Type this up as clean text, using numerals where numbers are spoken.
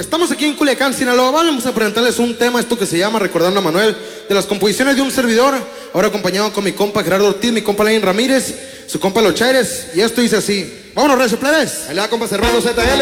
Estamos aquí en Culiacán, Sinaloa. Vamos a presentarles un tema, esto que se llama Recordando a Manuel, de las composiciones de un servidor. Ahora acompañado con mi compa Gerardo Ortiz, mi compa Lain Ramírez, su compa Los Chaires. Y esto dice así. Vámonos, recio plebes. Ahí le va, compa Servando ZL.